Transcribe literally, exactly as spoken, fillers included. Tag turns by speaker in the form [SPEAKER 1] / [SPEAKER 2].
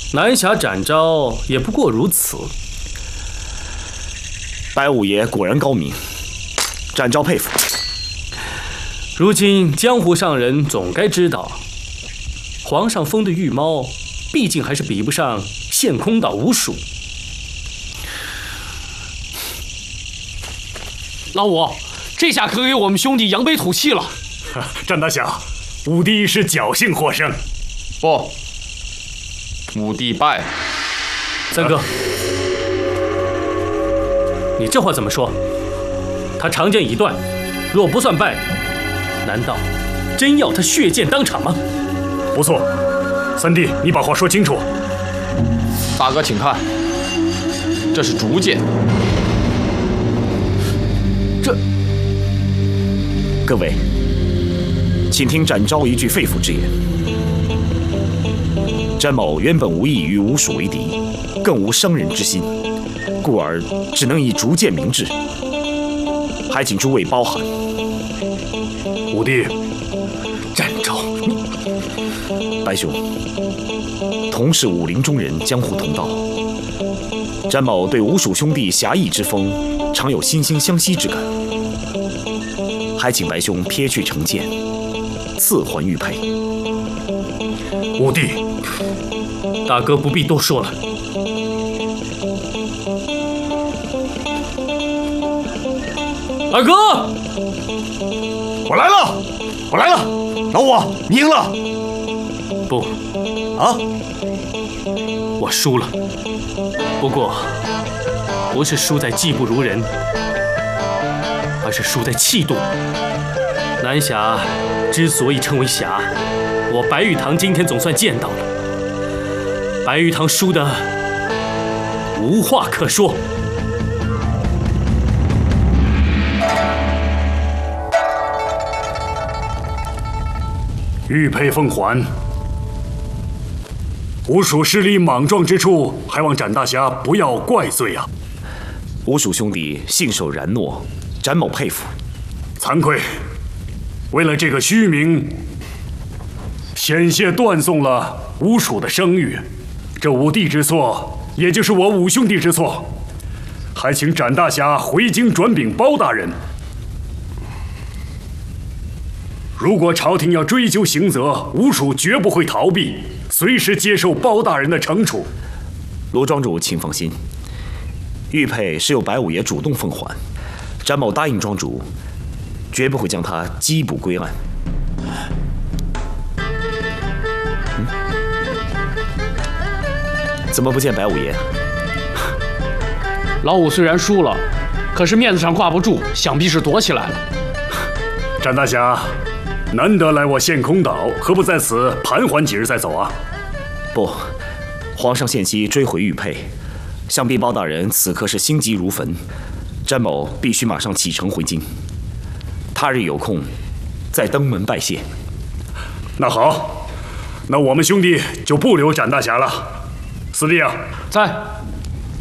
[SPEAKER 1] 南侠展昭也不过如此。
[SPEAKER 2] 白五爷果然高明，展昭佩服。
[SPEAKER 1] 如今江湖上人总该知道，皇上封的御猫，毕竟还是比不上陷空岛吴蜀。
[SPEAKER 3] 老五，这下可给我们兄弟扬眉吐气了。
[SPEAKER 4] 战大侠，五弟是侥幸获胜。
[SPEAKER 3] 不，五弟败了。
[SPEAKER 1] 三哥，你这话怎么说？他长剑已断，若不算败，难道真要他血溅当场吗？
[SPEAKER 4] 不错，三弟，你把话说清楚。
[SPEAKER 3] 大哥，请看，这是竹剑。这，
[SPEAKER 2] 各位，请听展昭一句肺腑之言。詹某原本无意与吴蜀为敌，更无伤人之心，故而只能以竹剑明志，还请诸位包涵。
[SPEAKER 4] 五弟，
[SPEAKER 1] 展昭，你
[SPEAKER 2] 白兄，同是武林中人，江湖同道，詹某对吴蜀兄弟侠义之风，常有惺惺相惜之感，还请白兄撇去成见，赐还玉佩。
[SPEAKER 4] 五弟，
[SPEAKER 1] 大哥不必多说了。二哥，
[SPEAKER 4] 我来了，我来了，老五，你赢了。
[SPEAKER 1] 不，
[SPEAKER 4] 啊，
[SPEAKER 1] 我输了。不过，不是输在技不如人，而是输在气度。南侠之所以称为侠，我白玉堂今天总算见到了。白玉堂输的无话可说。
[SPEAKER 4] 玉佩奉还。吴蜀势力莽撞之处，还望展大侠不要怪罪啊！
[SPEAKER 2] 吴蜀兄弟信守然诺，展某佩服。
[SPEAKER 4] 惭愧，为了这个虚名，险些断送了吴蜀的声誉。这五弟之错，也就是我五兄弟之错，还请展大侠回京转禀包大人。如果朝廷要追究刑责，吴蜀绝不会逃避，随时接受包大人的惩处。
[SPEAKER 2] 罗庄主，请放心，玉佩是由白五爷主动奉还，展某答应庄主，绝不会将他缉捕归案。嗯？怎么不见白五爷？
[SPEAKER 3] 老五虽然输了，可是面子上挂不住，想必是躲起来了。
[SPEAKER 4] 展大侠，难得来我陷空岛，何不在此盘桓几日再走啊？
[SPEAKER 2] 不，皇上限期追回玉佩，想必包大人此刻是心急如焚，詹某必须马上启程回京。他日有空，再登门拜谢。
[SPEAKER 4] 那好，那我们兄弟就不留展大侠了。四弟啊，
[SPEAKER 3] 在。